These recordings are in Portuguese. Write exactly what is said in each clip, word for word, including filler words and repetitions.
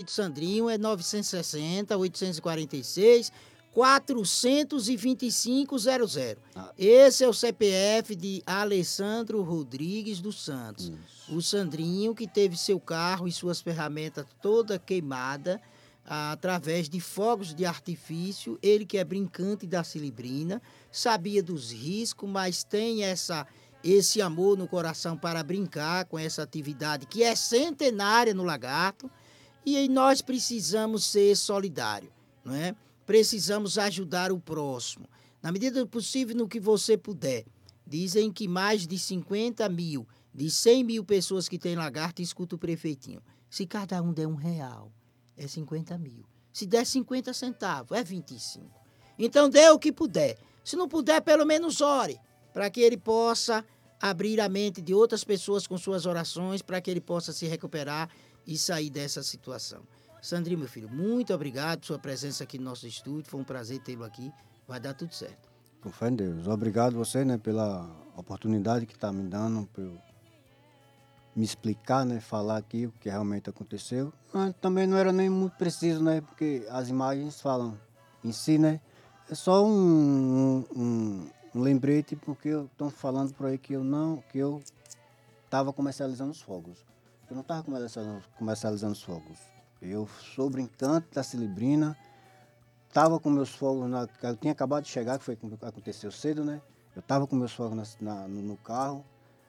de Sandrinho é novecentos e sessenta, oitocentos e quarenta e seis, quatrocentos e vinte e cinco zero zero. Ah. Esse é o C P F de Alessandro Rodrigues dos Santos. Isso. O Sandrinho, que teve seu carro e suas ferramentas toda queimada ah, através de fogos de artifício. Ele que é brincante da Cilibrina, sabia dos riscos, mas tem essa... esse amor no coração para brincar com essa atividade que é centenária no Lagarto, e nós precisamos ser solidários, não é? Precisamos ajudar o próximo, na medida do possível, no que você puder. Dizem que mais de cinquenta mil, de cem mil pessoas que tem Lagarto, escuta o prefeitinho. Se cada um der um real, é cinquenta mil. Se der cinquenta centavos, é vinte e cinco. Então dê o que puder. Se não puder, pelo menos ore, para que ele possa abrir a mente de outras pessoas com suas orações, para que ele possa se recuperar e sair dessa situação. Sandrinho, meu filho, muito obrigado por sua presença aqui no nosso estúdio. Foi um prazer tê-lo aqui. Vai dar tudo certo. Com fé em Deus. Obrigado você, né, pela oportunidade que está me dando para eu me explicar, né, falar aqui o que realmente aconteceu. Mas também não era nem muito preciso, né, porque as imagens falam em si, né. É só um... um Um lembrete, porque estão falando por aí que eu não, que eu estava comercializando os fogos. Eu não estava comercializando, comercializando os fogos. Eu sou brincante da Cilibrina, estava com meus fogos, na, eu tinha acabado de chegar, que foi o que aconteceu cedo, né? Eu estava com meus fogos na, na, no, no carro.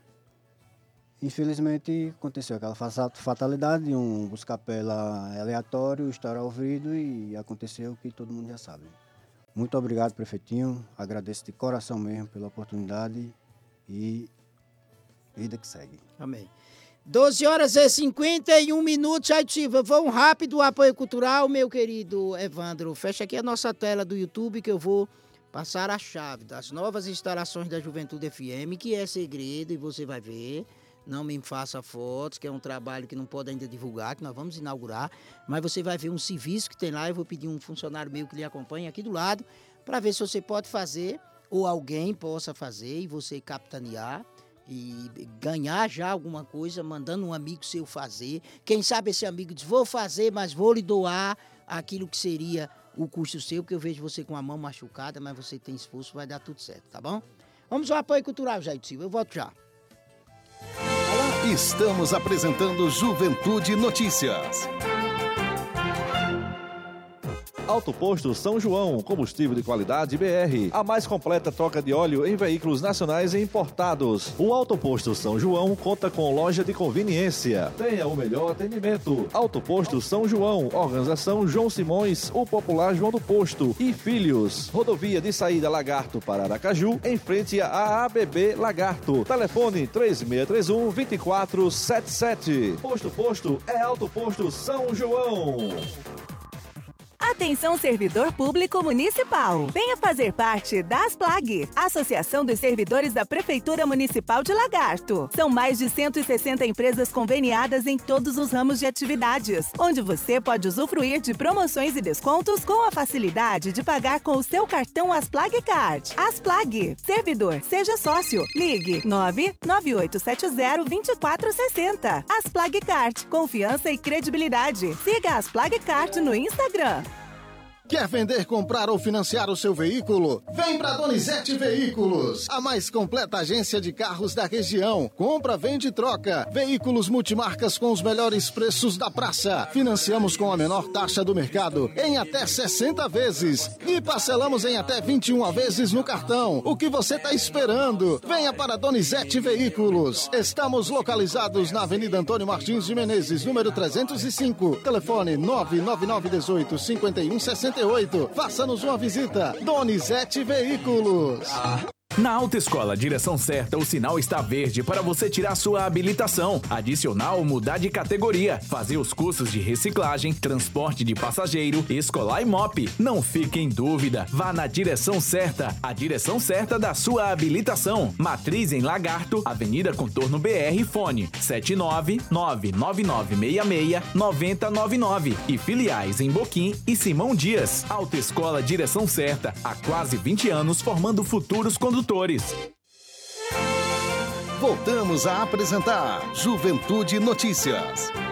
Infelizmente aconteceu aquela fatalidade, um busca-pé aleatório, estourar o vidro e aconteceu o que todo mundo já sabe. Muito obrigado, prefeitinho. Agradeço de coração mesmo pela oportunidade e vida que segue. Amém. doze horas e cinquenta e um minutos. Jair Silva, vamos rápido, apoio cultural, meu querido Evandro. Fecha aqui a nossa tela do YouTube que eu vou passar a chave das novas instalações da Juventude F M, que é segredo e você vai ver. Não me faça fotos, que é um trabalho que não pode ainda divulgar, que nós vamos inaugurar. Mas você vai ver um serviço que tem lá. Eu vou pedir um funcionário meu que lhe acompanhe aqui do lado, para ver se você pode fazer, ou alguém possa fazer, e você capitanear, e ganhar já alguma coisa, mandando um amigo seu fazer. Quem sabe esse amigo diz, vou fazer, mas vou lhe doar aquilo que seria o custo seu, porque eu vejo você com a mão machucada, mas você tem esforço, vai dar tudo certo, tá bom? Vamos ao apoio cultural, Jair Silva. Eu volto já. Estamos apresentando Juventude Notícias. Auto Posto São João, combustível de qualidade B R. A mais completa troca de óleo em veículos nacionais e importados. O Auto Posto São João conta com loja de conveniência. Tenha o melhor atendimento. Auto Posto São João, Organização João Simões, o popular João do Posto e Filhos. Rodovia de saída Lagarto para Aracaju, em frente à A B B Lagarto. Telefone três seis três um, dois quatro sete sete. Posto Posto é Auto Posto São João. Atenção, servidor público municipal. Venha fazer parte da ASPLAG, Associação dos Servidores da Prefeitura Municipal de Lagarto. São mais de cento e sessenta empresas conveniadas em todos os ramos de atividades, onde você pode usufruir de promoções e descontos com a facilidade de pagar com o seu cartão ASPLAG Card. ASPLAG. Servidor, seja sócio. Ligue nove nove oito sete zero, dois quatro seis zero. ASPLAG Card. Confiança e credibilidade. Siga a ASPLAG Card no Instagram. Quer vender, comprar ou financiar o seu veículo? Vem para Donizete Veículos, a mais completa agência de carros da região. Compra, vende e troca. Veículos multimarcas com os melhores preços da praça. Financiamos com a menor taxa do mercado em até sessenta vezes. E parcelamos em até vinte e uma vezes no cartão. O que você está esperando? Venha para Donizete Veículos. Estamos localizados na Avenida Antônio Martins de Menezes, número trezentos e cinco. Telefone nove nove nove um oito, cinco um seis oito. Faça-nos uma visita. Donizete Veículos. Na Autoescola Direção Certa, o sinal está verde para você tirar sua habilitação, adicionar ou mudar de categoria, fazer os cursos de reciclagem, transporte de passageiro, escolar e mop. Não fique em dúvida, vá na Direção Certa, a direção certa da sua habilitação. Matriz em Lagarto, Avenida Contorno B R, fone sete nove nove nove nove seis seis nove zero nove nove e filiais em Boquim e Simão Dias. Autoescola Direção Certa, há quase vinte anos formando futuros condutores. Voltamos a apresentar Juventude Notícias.